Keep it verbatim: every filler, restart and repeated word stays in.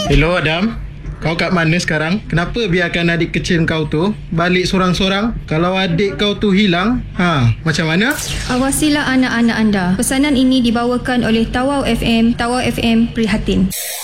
Hello Adam, kau kat mana sekarang? Kenapa biarkan adik kecil kau tu balik sorang-sorang? Kalau adik kau tu hilang, ha, macam mana? Awasilah anak-anak anda. Pesanan ini dibawakan oleh Tawau F M. Tawau F M Prihatin.